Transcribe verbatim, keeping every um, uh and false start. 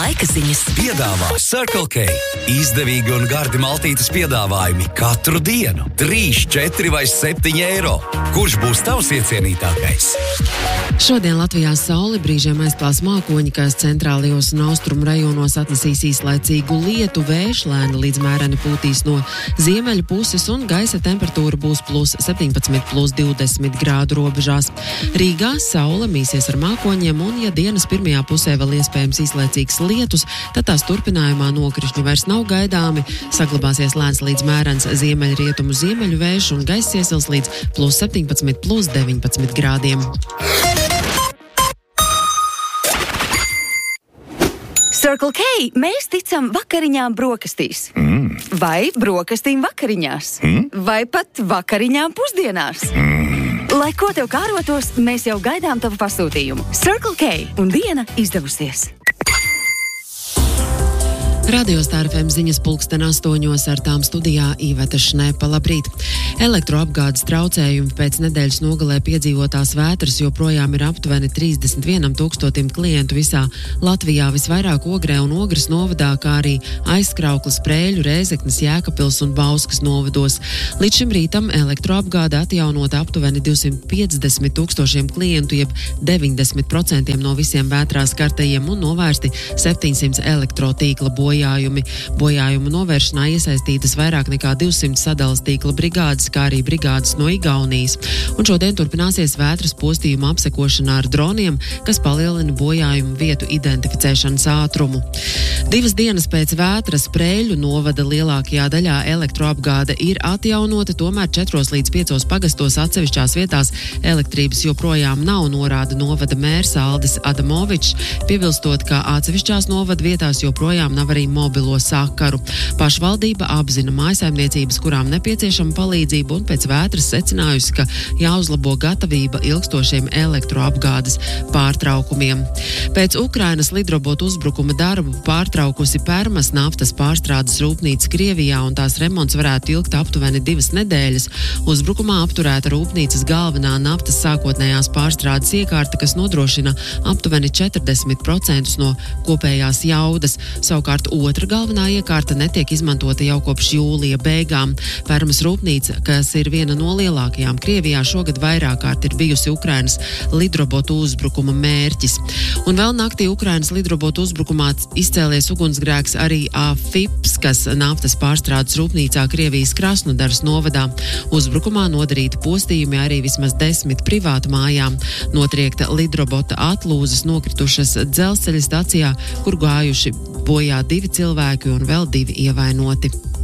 laika ziņas Piedāvā Circle K. Izdevīgi un gardi maltītes piedāvājumi katru dienu. trīs, četri vai septiņi eiro. Kurš būs tavs iecienītākais? Šodien Latvijā sauli brīžiem aizklās mākoņi, kas centrālajos un austrumu rajonos atnesīs īslaicīgu lietu, vējš lēni līdz mēreni pūtīs no ziemeļu puses un gaisa temperatūra būs plus septiņpadsmit, plus divdesmit grādu robežās. Rīgā saule mīsies ar mākoņiem un, ja dienas pirmajā pusē vēl iespējams īslaicīgs lietus, tad tās turpinājumā nokrišņi vairs nav gaidāmi, saglabāsies lēns līdz mērens ziemeļrietumu ziemeļu vējš un gaisa iesils līdz plus septiņpadsmit, plus deviņpadsmit grādiem. Circle K, mēs ticam vakariņām brokastīs. Mm. Vai brokastīm vakariņās. Mm. Vai pat vakariņām pusdienās. Mm. Lai ko tev kārotos, mēs jau gaidām tavu pasūtījumu. Circle K un diena izdevusies. Radio Star F M ziņas pulksten astoņos, ar tām studijā Iveta Šnepa. Labrīt! Elektroapgādes traucējumi pēc nedēļas nogalē piedzīvotās vētras joprojām ir aptuveni trīsdesmit vienam tūkstotim klientu visā Latvijā, visvairāk Ogrē un Ogres novadā, kā arī Aizkraukles, Prēļu, Rēzeknes, Jēkabpils un Bauskas novados. Līdz šim rītam elektroapgāde atjaunota aptuveni divsimt piecdesmit tūkstošiem klientu, jeb deviņdesmit procenti no visiem vētrās kartajiem un novērsti septiņsimt elektrotīkla bojājumi. Bojājumu novēršanā iesaistītas vairāk nekā divsimt sadalas tīkla brigādes, kā arī brigādes no Igaunijas. Un šodien turpināsies vētras postījuma apsekošana ar droniem, kas palielina bojājumu vietu identificēšanas ātrumu. Divas dienas pēc vētras Prēļu novada lielākajā daļā elektroapgāde ir atjaunota, tomēr četros līdz piecos pagastos atsevišķās vietās elektrības joprojām nav, norāda novada mērs Aldis Adamovičs, piebilstot, ka atsevišķās novada vietās joprojām nav arī mobilo sakaru. Pašvaldība apzina mājsaimniecības, kurām nepieciešama palīdzība, un pēc vētras secinājusi, ka jāuzlabo gatavība ilgstošiem elektroapgādes pārtraukumiem. Pēc Ukrainas lidrobotu uzbrukuma darbu pārtraukusi Permas naftas pārstrādes rūpnīca Krievijā, un tās remonts varētu ilgt aptuveni divas nedēļas. Uzbrukumā apturēta rūpnīcas galvenā naftas sākotnējās pārstrādes iekārta, kas nodrošina aptuveni četrdesmit procentus no kopējās jaudas. Savukārt otra galvenā iekārta netiek izmantota jau kopš jūlija beigām. Permas rūpnīca, kas ir viena no lielākajām Krievijā, šogad vairāk kārt ir bijusi Ukrainas lidrobotu uzbrukuma mērķis. Un vēl naktī Ukrainas lidrobotu uzbrukumā izcēlies ugunsgrēks arī Afipskas naftas pārstrādes rūpnīcā Krievijas Krasnodaras novadā. Uzbrukumā nodarīti postījumi arī vismaz desmit privātu mājām. Notriekta lidrobota atlūzas nokritušas dzelzceļa stacijā, kur gājuši bojā divi cilvēki un vēl divi ievainoti.